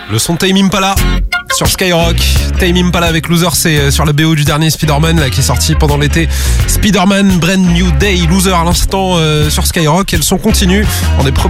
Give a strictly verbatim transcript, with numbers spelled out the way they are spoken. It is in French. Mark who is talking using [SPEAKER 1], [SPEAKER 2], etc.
[SPEAKER 1] Le son de Tame Impala sur Skyrock. Tame Impala avec Loser, c'est sur la B O du dernier Spider-Man là, qui est sorti pendant l'été. Spider-Man Brand New Day. Loser à l'instant euh, sur Skyrock. Et le son continue. On est